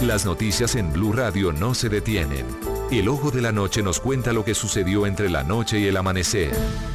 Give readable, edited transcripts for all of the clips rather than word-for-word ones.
Las noticias en Blue Radio no se detienen. El Ojo de la Noche nos cuenta lo que sucedió entre la noche y el amanecer.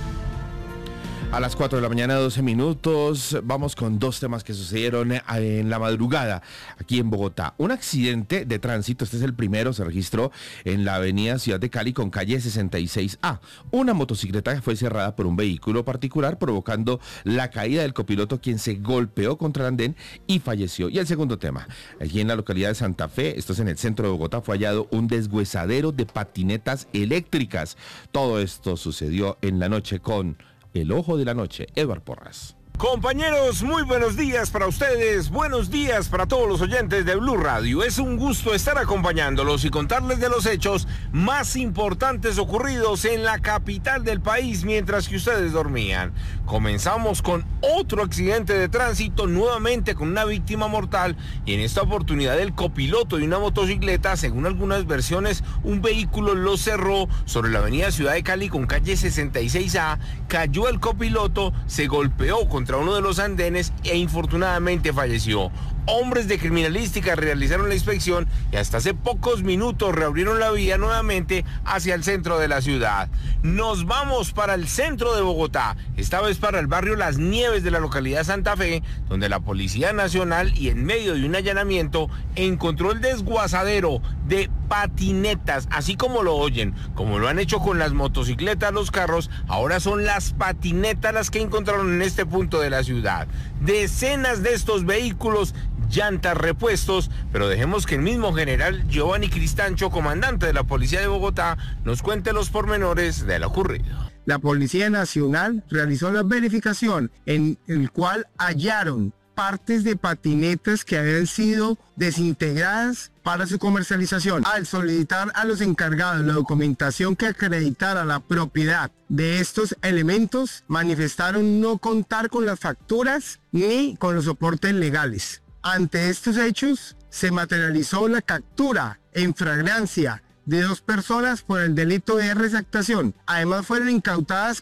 A las 4 de la mañana, 12 minutos, vamos con dos temas que sucedieron en la madrugada aquí en Bogotá. Un accidente de tránsito, este es el primero, se registró en la avenida Ciudad de Cali con calle 66A. Una motocicleta fue cerrada por un vehículo particular, provocando la caída del copiloto, quien se golpeó contra el andén y falleció. Y el segundo tema, aquí en la localidad de Santa Fe, esto es en el centro de Bogotá, fue hallado un deshuesadero de patinetas eléctricas. Todo esto sucedió en la noche con El Ojo de la Noche, Edward Porras. Compañeros, muy buenos días para ustedes, buenos días para todos los oyentes de Blue Radio. Es un gusto estar acompañándolos y contarles de los hechos más importantes ocurridos en la capital del país mientras que ustedes dormían. Comenzamos con otro accidente de tránsito, nuevamente con una víctima mortal, y en esta oportunidad el copiloto de una motocicleta, según algunas versiones, un vehículo lo cerró sobre la avenida Ciudad de Cali con calle 66A, cayó el copiloto, se golpeó contra uno de los andenes e infortunadamente falleció. Hombres de criminalística realizaron la inspección y hasta hace pocos minutos reabrieron la vía nuevamente hacia el centro de la ciudad. Nos vamos para el centro de Bogotá, esta vez para el barrio Las Nieves de la localidad Santa Fe, donde la Policía Nacional, y en medio de un allanamiento, encontró el desguazadero de patinetas, así como lo oyen, como lo han hecho con las motocicletas, los carros. Ahora son las patinetas las que encontraron en este punto de la ciudad. Decenas de estos vehículos, llantas, repuestos, pero dejemos que el mismo general Giovanni Cristancho, comandante de la Policía de Bogotá, nos cuente los pormenores de lo ocurrido. La Policía Nacional realizó la verificación en el cual hallaron partes de patinetas que habían sido desintegradas para su comercialización. Al solicitar a los encargados la documentación que acreditara la propiedad de estos elementos, manifestaron no contar con las facturas ni con los soportes legales. Ante estos hechos, se materializó la captura en flagrancia de 2 personas por el delito de resactación. Además, fueron incautadas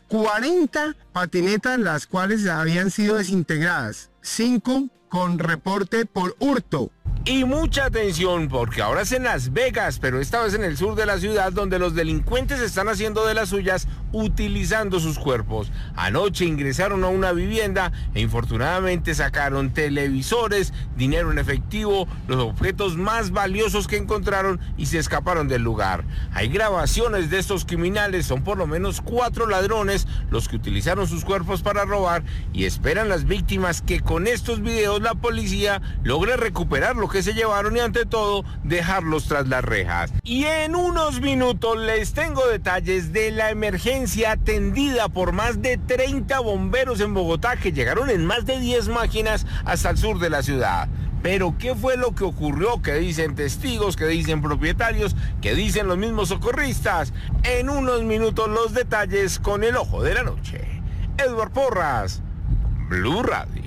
40 patinetas, las cuales habían sido desintegradas, 5 con reporte por hurto. Y mucha atención, porque ahora es en Las Vegas, pero esta vez en el sur de la ciudad, donde los delincuentes están haciendo de las suyas utilizando sus cuerpos. Anoche ingresaron a una vivienda e infortunadamente sacaron televisores, dinero en efectivo, los objetos más valiosos que encontraron, y se escaparon del lugar. Hay grabaciones de estos criminales, son por lo menos 4 ladrones los que utilizaron sus cuerpos para robar, y esperan las víctimas que con estos videos la policía logre recuperar lo que se llevaron y, ante todo, dejarlos tras las rejas. Y en unos minutos les tengo detalles de la emergencia atendida por más de 30 bomberos en Bogotá, que llegaron en más de 10 máquinas hasta el sur de la ciudad. Pero ¿qué fue lo que ocurrió? ¿Qué dicen testigos? ¿Qué dicen propietarios? ¿Qué dicen los mismos socorristas? En unos minutos los detalles con El Ojo de la Noche. Edward Porras, Blue Radio.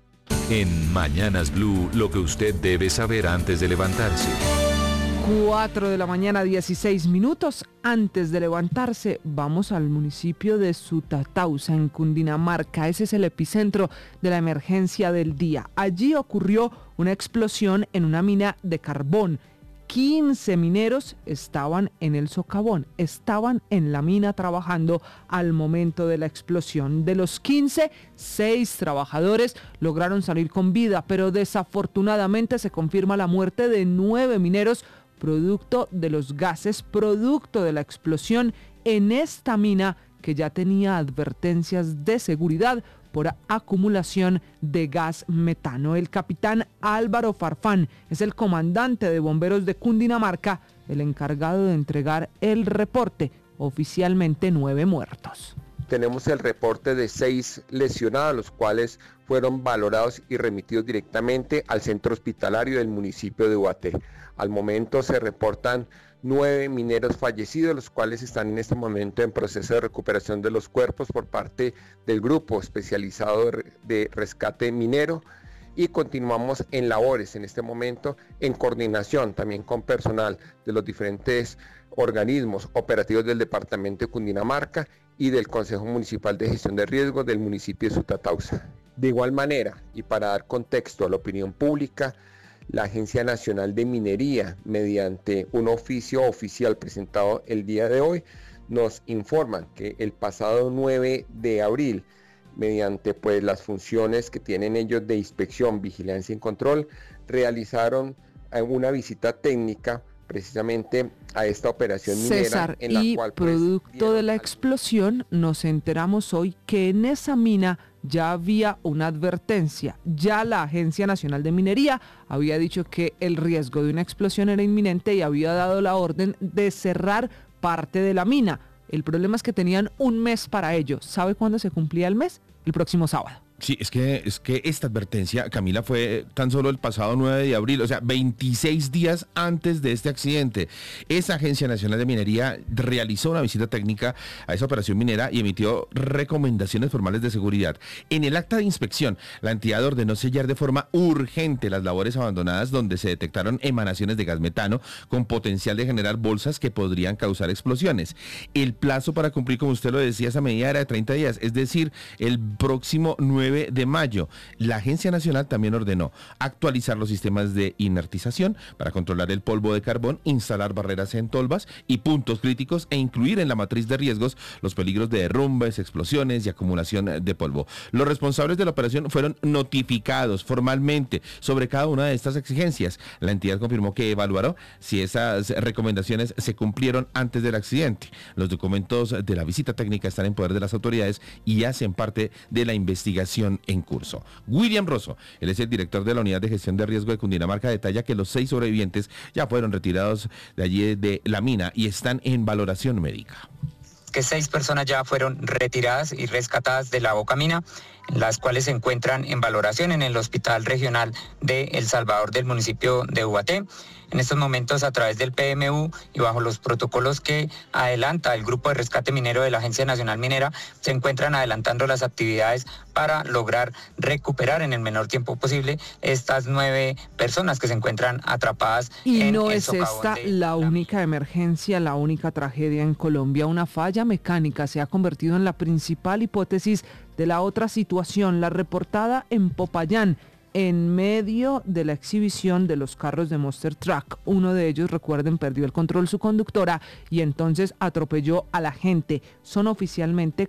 En Mañanas Blue, lo que usted debe saber antes de levantarse. 4 de la mañana, 16 minutos. Antes de levantarse, vamos al municipio de Sutatausa, en Cundinamarca. Ese es el epicentro de la emergencia del día. Allí ocurrió una explosión en una mina de carbón. 15 mineros estaban en el socavón, estaban en la mina trabajando al momento de la explosión. De los 15, 6 trabajadores lograron salir con vida, pero desafortunadamente se confirma la muerte de 9 mineros producto de los gases, producto de la explosión en esta mina, que ya tenía advertencias de seguridad por acumulación de gas metano. El capitán Álvaro Farfán es el comandante de bomberos de Cundinamarca, el encargado de entregar el reporte. Oficialmente 9 muertos. Tenemos el reporte de 6 lesionados, los cuales fueron valorados y remitidos directamente al centro hospitalario del municipio de Ubaté. Al momento se reportan 9 mineros fallecidos, los cuales están en este momento en proceso de recuperación de los cuerpos por parte del grupo especializado de rescate minero, y continuamos en labores en este momento en coordinación también con personal de los diferentes organismos operativos del departamento de Cundinamarca y del Consejo Municipal de Gestión de Riesgos del municipio de Sutatausa. De igual manera, y para dar contexto a la opinión pública, la Agencia Nacional de Minería, mediante un oficio oficial presentado el día de hoy, nos informan que el pasado 9 de abril, mediante pues las funciones que tienen ellos de inspección, vigilancia y control, realizaron una visita técnica precisamente a esta operación minera. César, en la y cual, pues, producto de la explosión nos enteramos hoy que en esa mina ya había una advertencia. Ya la Agencia Nacional de Minería había dicho que el riesgo de una explosión era inminente y había dado la orden de cerrar parte de la mina. El problema es que tenían un mes para ello. ¿Sabe cuándo se cumplía el mes? El próximo sábado. Sí, es que esta advertencia, Camila, fue tan solo el pasado 9 de abril, o sea, 26 días antes de este accidente. Esa Agencia Nacional de Minería realizó una visita técnica a esa operación minera y emitió recomendaciones formales de seguridad. En el acta de inspección, la entidad ordenó sellar de forma urgente las labores abandonadas donde se detectaron emanaciones de gas metano con potencial de generar bolsas que podrían causar explosiones. El plazo para cumplir, como usted lo decía, esa medida era de 30 días, es decir, el próximo 9 de mayo. La Agencia Nacional también ordenó actualizar los sistemas de inertización para controlar el polvo de carbón, instalar barreras en tolvas y puntos críticos e incluir en la matriz de riesgos los peligros de derrumbes, explosiones y acumulación de polvo. Los responsables de la operación fueron notificados formalmente sobre cada una de estas exigencias. La entidad confirmó que evaluará si esas recomendaciones se cumplieron antes del accidente. Los documentos de la visita técnica están en poder de las autoridades y hacen parte de la investigación en curso. William Rosso, él es el director de la Unidad de Gestión de Riesgo de Cundinamarca, detalla que los 6 sobrevivientes ya fueron retirados de allí de la mina y están en valoración médica. Que 6 personas ya fueron retiradas y rescatadas de la boca mina, las cuales se encuentran en valoración en el Hospital Regional de El Salvador del municipio de Ubaté. En estos momentos, a través del PMU y bajo los protocolos que adelanta el Grupo de Rescate Minero de la Agencia Nacional Minera, se encuentran adelantando las actividades para lograr recuperar en el menor tiempo posible estas 9 personas que se encuentran atrapadas. Y en no el es socavón esta la única emergencia, la única tragedia en Colombia. Una falla mecánica se ha convertido en la principal hipótesis de la otra situación, la reportada en Popayán, en medio de la exhibición de los carros de Monster Truck. Uno de ellos, recuerden, perdió el control su conductora y entonces atropelló a la gente. Son oficialmente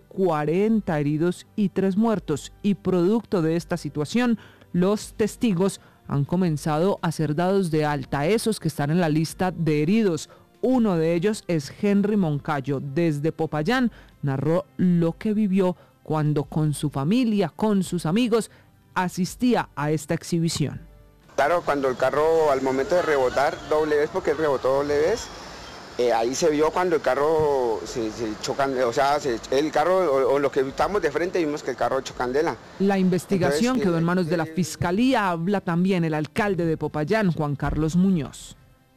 40 heridos y 3 muertos. Y producto de esta situación, los testigos han comenzado a ser dados de alta, esos que están en la lista de heridos. Uno de ellos es Henry Moncayo. Desde Popayán narró lo que vivió cuando con su familia, con sus amigos, asistía a esta exhibición. Claro, cuando el carro al momento de rebotar doble vez, porque él rebotó doble vez, ahí se vio cuando el carro se chocan, o sea, el carro o los que estamos de frente vimos que el carro chocandela. La investigación quedó en manos de la Fiscalía, habla también el alcalde de Popayán, Juan Carlos Muñoz.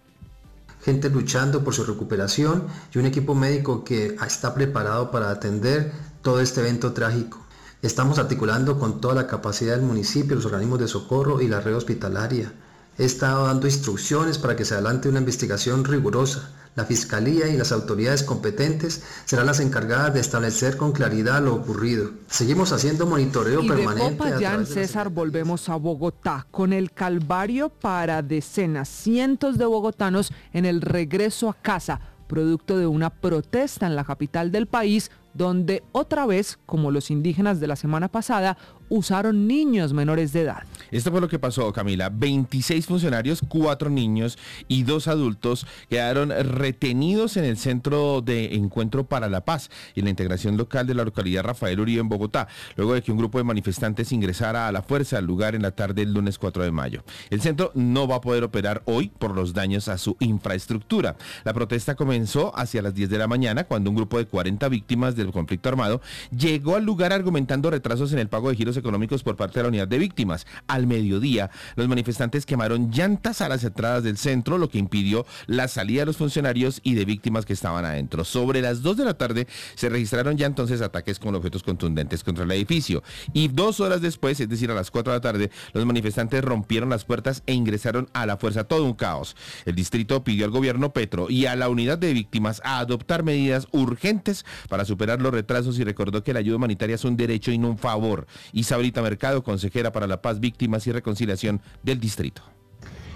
Gente luchando por su recuperación y un equipo médico que está preparado para atender todo este evento trágico. Estamos articulando con toda la capacidad del municipio, los organismos de socorro y la red hospitalaria. He estado dando instrucciones para que se adelante una investigación rigurosa. La Fiscalía y las autoridades competentes serán las encargadas de establecer con claridad lo ocurrido. Seguimos haciendo monitoreo permanente. Y de Popayán, César, volvemos a Bogotá, con el calvario para decenas, cientos de bogotanos en el regreso a casa, producto de una protesta en la capital del país, donde otra vez, como los indígenas de la semana pasada, usaron niños menores de edad. Esto fue lo que pasó, Camila. 26 funcionarios, 4 niños y 2 adultos quedaron retenidos en el Centro de Encuentro para la Paz y la Integración Local de la localidad Rafael Uribe en Bogotá, luego de que un grupo de manifestantes ingresara a la fuerza al lugar en la tarde del lunes 4 de mayo. El centro no va a poder operar hoy por los daños a su infraestructura. La protesta comenzó hacia las 10 de la mañana cuando un grupo de 40 víctimas del conflicto armado llegó al lugar argumentando retrasos en el pago de giros económicos por parte de la unidad de víctimas. Al mediodía, los manifestantes quemaron llantas a las entradas del centro, lo que impidió la salida de los funcionarios y de víctimas que estaban adentro. Sobre las 2 de la tarde se registraron ya entonces ataques con objetos contundentes contra el edificio. Y 2 horas después, es decir, a las 4 de la tarde, los manifestantes rompieron las puertas e ingresaron a la fuerza. Todo un caos. El distrito pidió al gobierno Petro y a la unidad de víctimas a adoptar medidas urgentes para superar los retrasos y recordó que la ayuda humanitaria es un derecho y no un favor. Isaurita Mercado, consejera para la paz, víctimas y reconciliación del distrito.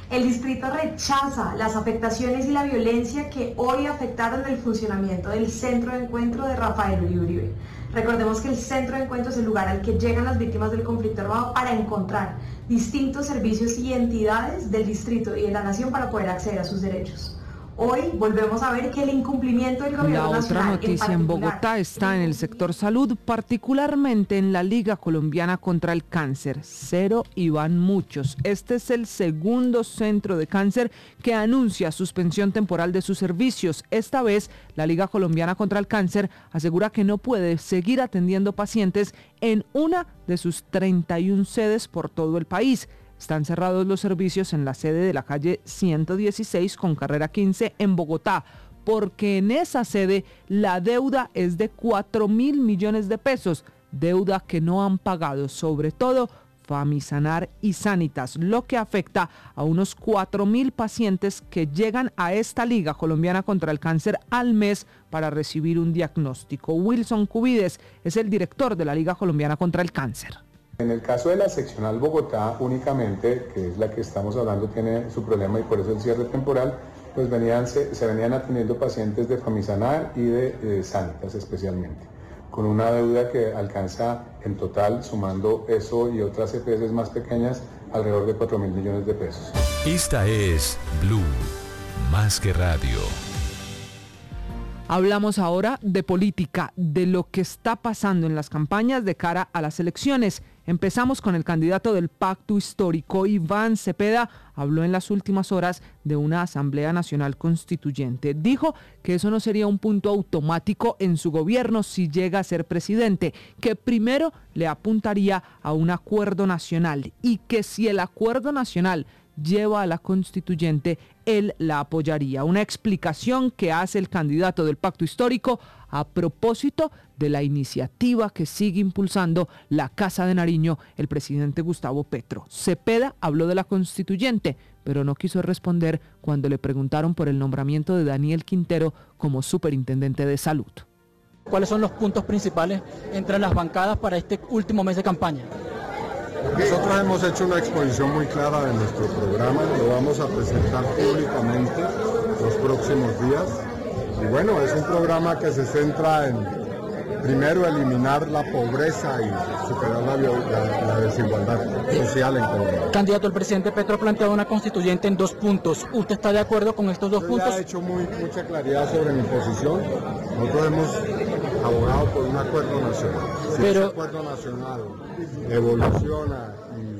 El distrito rechaza las afectaciones y la violencia que hoy afectaron el funcionamiento del centro de encuentro de Rafael Uribe. Recordemos que el centro de encuentro es el lugar al que llegan las víctimas del conflicto armado para encontrar distintos servicios y entidades del distrito y de la nación para poder acceder a sus derechos. Hoy volvemos a ver que el incumplimiento del gobierno nacional... La otra noticia en Bogotá está en el sector salud, particularmente en la Liga Colombiana contra el Cáncer. Cero y van muchos. Este es el segundo centro de cáncer que anuncia suspensión temporal de sus servicios. Esta vez, la Liga Colombiana contra el Cáncer asegura que no puede seguir atendiendo pacientes en una de sus 31 sedes por todo el país. Están cerrados los servicios en la sede de la calle 116 con carrera 15 en Bogotá, porque en esa sede la deuda es de 4.000 millones de pesos, deuda que no han pagado, sobre todo Famisanar y Sanitas, lo que afecta a unos 4.000 pacientes que llegan a esta Liga Colombiana contra el Cáncer al mes para recibir un diagnóstico. Wilson Cubides es el director de la Liga Colombiana contra el Cáncer. En el caso de la seccional Bogotá únicamente, que es la que estamos hablando, tiene su problema y por eso el cierre temporal, pues se venían atendiendo pacientes de Famisanar y de Sanitas especialmente, con una deuda que alcanza en total, sumando eso y otras EPS más pequeñas, alrededor de 4.000 millones de pesos. Esta es Blue, más que radio. Hablamos ahora de política, de lo que está pasando en las campañas de cara a las elecciones. Empezamos con el candidato del Pacto Histórico, Iván Cepeda. Habló en las últimas horas de una Asamblea Nacional Constituyente. Dijo que eso no sería un punto automático en su gobierno si llega a ser presidente, que primero le apuntaría a un acuerdo nacional y que si el acuerdo nacional lleva a la constituyente, él la apoyaría. Una explicación que hace el candidato del Pacto Histórico a propósito de la iniciativa que sigue impulsando la Casa de Nariño, el presidente Gustavo Petro. Cepeda habló de la constituyente, pero no quiso responder cuando le preguntaron por el nombramiento de Daniel Quintero como superintendente de salud. ¿Cuáles son los puntos principales entre las bancadas para este último mes de campaña? Nosotros hemos hecho una exposición muy clara de nuestro programa, lo vamos a presentar públicamente los próximos días. Y bueno, es un programa que se centra en, primero, eliminar la pobreza y superar la desigualdad social en Colombia. Candidato, el presidente Petro ha planteado una constituyente en 2 puntos. ¿Usted está de acuerdo con estos 2 puntos? Yo he hecho mucha claridad sobre mi posición. Nosotros hemos abogado por un acuerdo nacional. Si ese acuerdo nacional evoluciona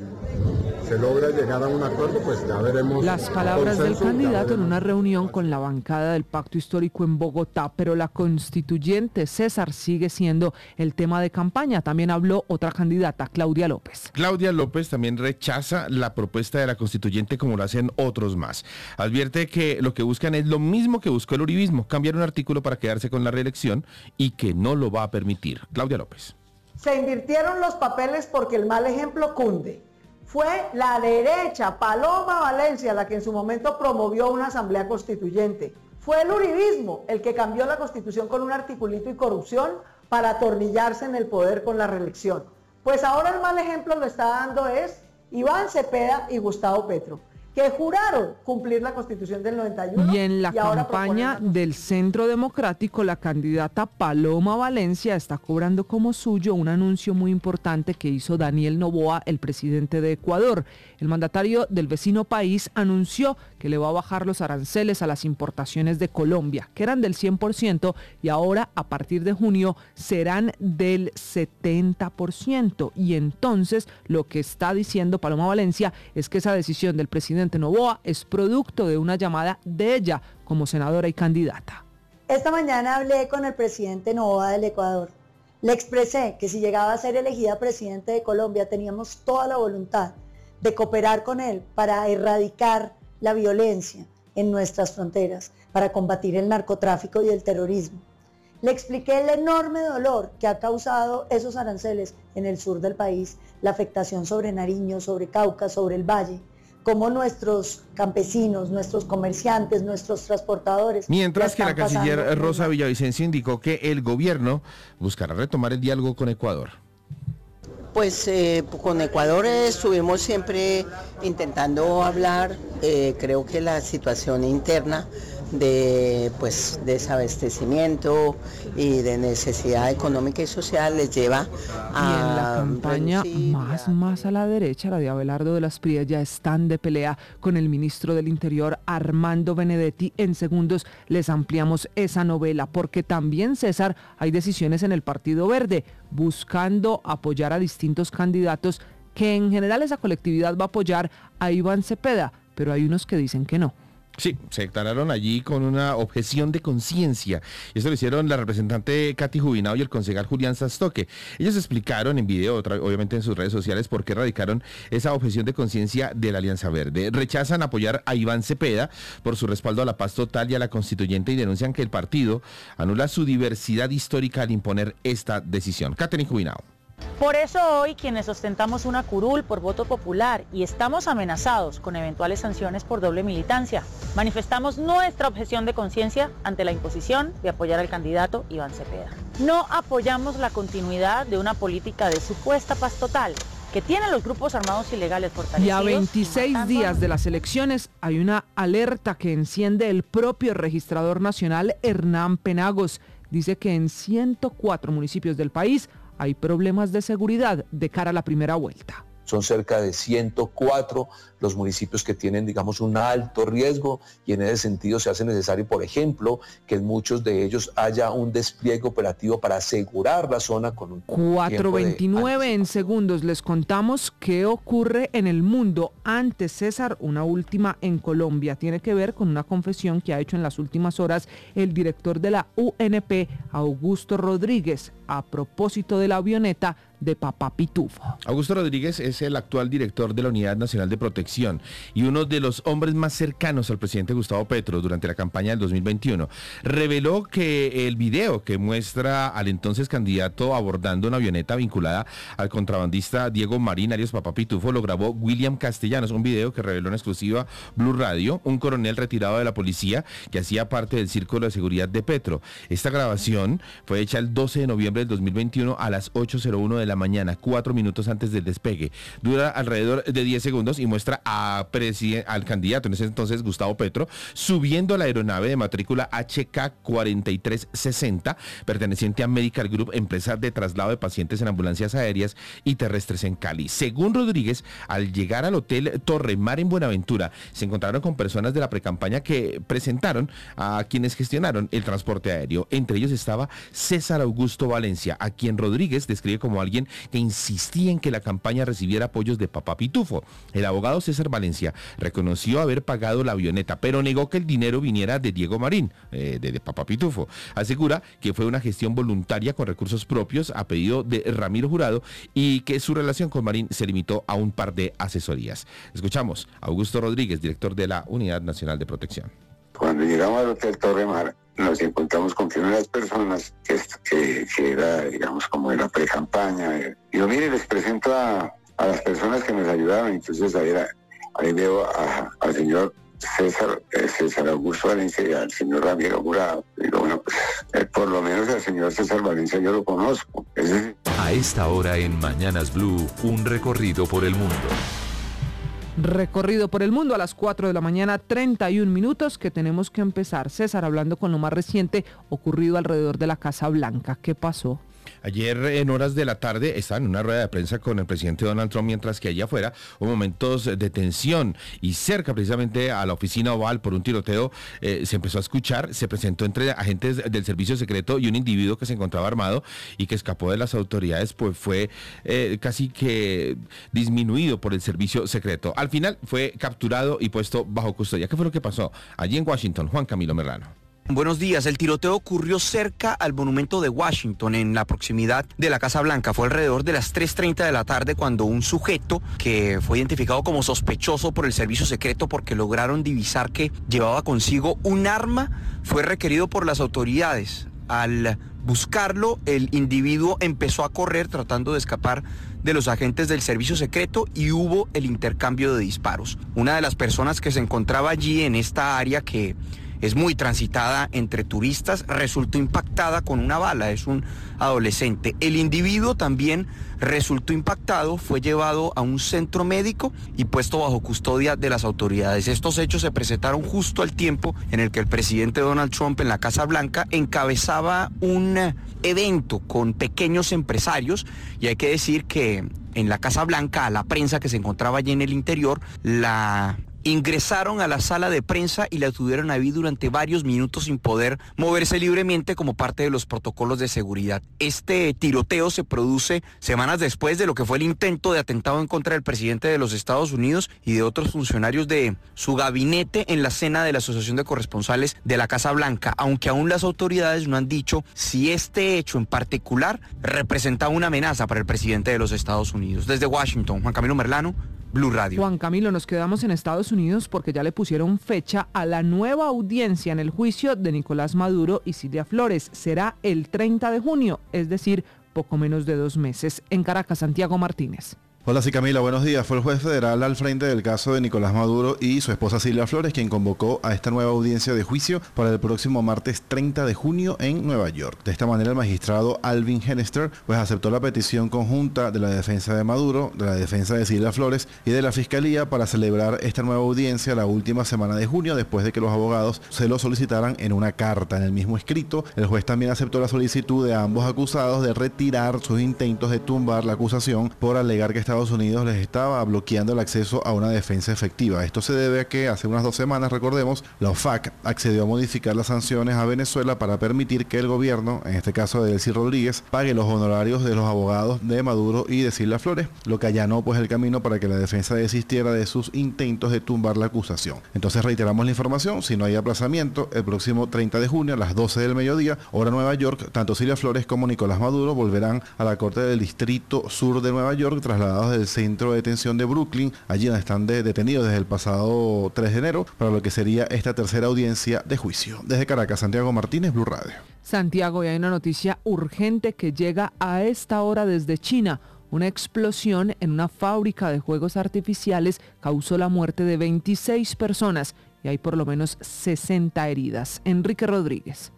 y se logra llegar a un acuerdo, pues ya veremos. Las palabras del candidato en una reunión con la bancada del Pacto Histórico en Bogotá, pero la constituyente, César, sigue siendo el tema de campaña. También habló otra candidata, Claudia López. Claudia López también rechaza la propuesta de la constituyente como lo hacen otros más. Advierte que lo que buscan es lo mismo que buscó el uribismo, cambiar un artículo para quedarse con la reelección y que no lo va a permitir. Claudia López. Se invirtieron los papeles porque el mal ejemplo cunde. Fue la derecha, Paloma Valencia, la que en su momento promovió una asamblea constituyente. Fue el uribismo el que cambió la constitución con un articulito y corrupción para atornillarse en el poder con la reelección. Pues ahora el mal ejemplo lo está dando es Iván Cepeda y Gustavo Petro, que juraron cumplir la Constitución del 91. Y en la campaña del Centro Democrático, la candidata Paloma Valencia está cobrando como suyo un anuncio muy importante que hizo Daniel Noboa, el presidente de Ecuador. El mandatario del vecino país anunció que le va a bajar los aranceles a las importaciones de Colombia, que eran del 100% y ahora a partir de junio serán del 70%. Y entonces lo que está diciendo Paloma Valencia es que esa decisión del presidente Noboa es producto de una llamada de ella como senadora y candidata. Esta mañana hablé con el presidente Noboa del Ecuador. Le expresé que si llegaba a ser elegida presidente de Colombia teníamos toda la voluntad de cooperar con él para erradicar la violencia en nuestras fronteras, para combatir el narcotráfico y el terrorismo. Le expliqué el enorme dolor que ha causado esos aranceles en el sur del país, la afectación sobre Nariño, sobre Cauca, sobre el Valle, como nuestros campesinos, nuestros comerciantes, nuestros transportadores. Mientras que la canciller Rosa Villavicencio indicó que el gobierno buscará retomar el diálogo con Ecuador. Pues con Ecuador estuvimos siempre intentando hablar. Creo que la situación interna de desabastecimiento y de necesidad económica y social les lleva a... Y en la campaña más a la derecha, la de Abelardo de las Prias, ya están de pelea con el ministro del Interior, Armando Benedetti. En segundos les ampliamos esa novela, porque también, César, hay decisiones en el Partido Verde, buscando apoyar a distintos candidatos, que en general esa colectividad va a apoyar a Iván Cepeda, pero hay unos que dicen que no. Sí, se declararon allí con una objeción de conciencia. Y eso lo hicieron la representante Katy Jubinao y el concejal Julián Sastoque. Ellos explicaron en video, obviamente en sus redes sociales, por qué radicaron esa objeción de conciencia de la Alianza Verde. Rechazan apoyar a Iván Cepeda por su respaldo a la paz total y a la constituyente, y denuncian que el partido anula su diversidad histórica al imponer esta decisión. Katy Jubinao. Por eso hoy, quienes ostentamos una curul por voto popular y estamos amenazados con eventuales sanciones por doble militancia, manifestamos nuestra objeción de conciencia ante la imposición de apoyar al candidato Iván Cepeda. No apoyamos la continuidad de una política de supuesta paz total que tienen los grupos armados ilegales fortalecidos. Y a 26 días de las elecciones hay una alerta que enciende el propio registrador nacional, Hernán Penagos. Dice que en 104 municipios del país hay problemas de seguridad de cara a la primera vuelta. Son cerca de 104 los municipios que tienen, digamos, un alto riesgo, y en ese sentido se hace necesario, por ejemplo, que en muchos de ellos haya un despliegue operativo para asegurar la zona con un 4:29 en segundos. Les contamos qué ocurre en el mundo. Antes, César, una última en Colombia. Tiene que ver con una confesión que ha hecho en las últimas horas el director de la UNP, Augusto Rodríguez, a propósito de la avioneta de Papá Pitufo. Augusto Rodríguez es el actual director de la Unidad Nacional de Protección y uno de los hombres más cercanos al presidente Gustavo Petro durante la campaña del 2021. Reveló que el video que muestra al entonces candidato abordando una avioneta vinculada al contrabandista Diego Marín, alias Papá Pitufo, lo grabó William Castellanos, un video que reveló en exclusiva Blue Radio, un coronel retirado de la policía que hacía parte del círculo de seguridad de Petro. Esta grabación fue hecha el 12 de noviembre del 2021 a las 8:01 de la mañana, 4 minutos antes del despegue. Dura alrededor de 10 segundos y muestra al candidato, en ese entonces Gustavo Petro, subiendo a la aeronave de matrícula HK-4360, perteneciente a Medical Group, empresa de traslado de pacientes en ambulancias aéreas y terrestres en Cali. Según Rodríguez, al llegar al hotel Torre Mar en Buenaventura, se encontraron con personas de la precampaña que presentaron a quienes gestionaron el transporte aéreo. Entre ellos estaba César Augusto Valencia, a quien Rodríguez describe como alguien que insistía en que la campaña recibiera apoyos de Papá Pitufo. El abogado César Valencia reconoció haber pagado la avioneta, pero negó que el dinero viniera de Diego Marín, de Papá Pitufo. Asegura que fue una gestión voluntaria con recursos propios a pedido de Ramiro Jurado y que su relación con Marín se limitó a un par de asesorías. Escuchamos a Augusto Rodríguez, director de la Unidad Nacional de Protección. Cuando llegamos al Hotel Torre Mar, nos encontramos con que una de las personas que era, digamos, como de la pre-campaña, digo, mire, les presento a las personas que nos ayudaron. Entonces ahí veo al señor César Augusto Valencia y al señor Ramiro Jurado. Digo, bueno, pues por lo menos al señor César Valencia yo lo conozco. A esta hora en Mañanas Blue, un recorrido por el mundo. Recorrido por el mundo a las 4 de la mañana, 31 minutos, que tenemos que empezar, César, hablando con lo más reciente ocurrido alrededor de la Casa Blanca. ¿Qué pasó? Ayer en horas de la tarde estaban en una rueda de prensa con el presidente Donald Trump, mientras que allá afuera hubo momentos de tensión y cerca precisamente a la oficina oval por un tiroteo se empezó a escuchar, se presentó entre agentes del servicio secreto y un individuo que se encontraba armado y que escapó de las autoridades, pues fue casi que disminuido por el servicio secreto. Al final fue capturado y puesto bajo custodia. ¿Qué fue lo que pasó allí en Washington? Juan Camilo Merlano. Buenos días. El tiroteo ocurrió cerca al monumento de Washington, en la proximidad de la Casa Blanca. Fue alrededor de las 3:30 de la tarde cuando un sujeto que fue identificado como sospechoso por el servicio secreto porque lograron divisar que llevaba consigo un arma, fue requerido por las autoridades. Al buscarlo, el individuo empezó a correr tratando de escapar de los agentes del servicio secreto y hubo el intercambio de disparos. Una de las personas que se encontraba allí en esta área, que es muy transitada entre turistas, resultó impactada con una bala, es un adolescente. El individuo también resultó impactado, fue llevado a un centro médico y puesto bajo custodia de las autoridades. Estos hechos se presentaron justo al tiempo en el que el presidente Donald Trump en la Casa Blanca encabezaba un evento con pequeños empresarios, y hay que decir que en la Casa Blanca, a la prensa que se encontraba allí en el interior, la ingresaron a la sala de prensa y la tuvieron ahí durante varios minutos sin poder moverse libremente como parte de los protocolos de seguridad. Este tiroteo se produce semanas después de lo que fue el intento de atentado en contra del presidente de los Estados Unidos y de otros funcionarios de su gabinete en la cena de la Asociación de Corresponsales de la Casa Blanca, aunque aún las autoridades no han dicho si este hecho en particular representa una amenaza para el presidente de los Estados Unidos. Desde Washington, Juan Camilo Merlano, Blue Radio. Juan Camilo, nos quedamos en Estados Unidos porque ya le pusieron fecha a la nueva audiencia en el juicio de Nicolás Maduro y Cilia Flores. Será el 30 de junio, es decir, poco menos de 2 meses. En Caracas, Santiago Martínez. Hola, sí, Camila, buenos días. Fue el juez federal al frente del caso de Nicolás Maduro y su esposa Cilia Flores quien convocó a esta nueva audiencia de juicio para el próximo martes 30 de junio en Nueva York. De esta manera, el magistrado Alvin Hennester pues aceptó la petición conjunta de la defensa de Maduro, de la defensa de Cilia Flores y de la Fiscalía para celebrar esta nueva audiencia la última semana de junio, después de que los abogados se lo solicitaran en una carta. En el mismo escrito, el juez también aceptó la solicitud de ambos acusados de retirar sus intentos de tumbar la acusación por alegar que Estados Unidos les estaba bloqueando el acceso a una defensa efectiva. Esto se debe a que hace unas 2 semanas, recordemos, la OFAC accedió a modificar las sanciones a Venezuela para permitir que el gobierno, en este caso de Delcy Rodríguez, pague los honorarios de los abogados de Maduro y de Cilia Flores, lo que allanó pues el camino para que la defensa desistiera de sus intentos de tumbar la acusación. Entonces reiteramos la información: si no hay aplazamiento, el próximo 30 de junio a las 12 del mediodía, hora Nueva York, tanto Cilia Flores como Nicolás Maduro volverán a la Corte del Distrito Sur de Nueva York, trasladados del centro de detención de Brooklyn, allí donde están detenidos desde el pasado 3 de enero, para lo que sería esta tercera audiencia de juicio. Desde Caracas, Santiago Martínez, Blue Radio. Santiago, y hay una noticia urgente que llega a esta hora desde China. Una explosión en una fábrica de juegos artificiales causó la muerte de 26 personas y hay por lo menos 60 heridas. Enrique Rodríguez.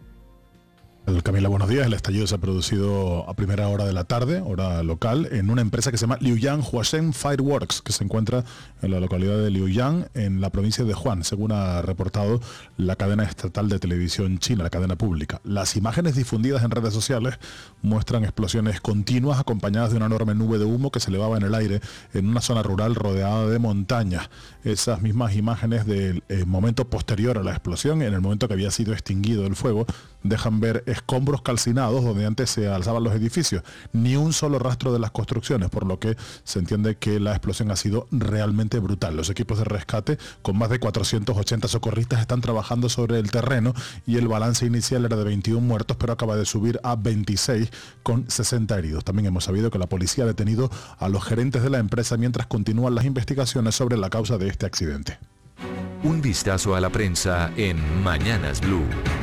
Camila, buenos días. El estallido se ha producido a primera hora de la tarde, hora local, en una empresa que se llama Liuyang Huasheng Fireworks, que se encuentra en la localidad de Liuyang, en la provincia de Hunan, según ha reportado la cadena estatal de televisión china, la cadena pública. Las imágenes difundidas en redes sociales muestran explosiones continuas acompañadas de una enorme nube de humo que se elevaba en el aire en una zona rural rodeada de montañas. Esas mismas imágenes del momento posterior a la explosión, en el momento que había sido extinguido el fuego, dejan ver escombros calcinados donde antes se alzaban los edificios. Ni un solo rastro de las construcciones, por lo que se entiende que la explosión ha sido realmente brutal. Los equipos de rescate, con más de 480 socorristas, están trabajando sobre el terreno y el balance inicial era de 21 muertos, pero acaba de subir a 26 con 60 heridos. También hemos sabido que la policía ha detenido a los gerentes de la empresa mientras continúan las investigaciones sobre la causa de este accidente. Un vistazo a la prensa en Mañanas Blue.